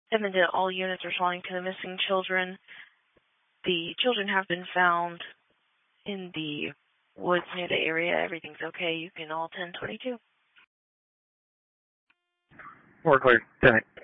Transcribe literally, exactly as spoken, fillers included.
seven to all units are responding to the missing children. The children have been found in the woods near the area. Everything's okay. You can all ten twenty-two. We're clear. ten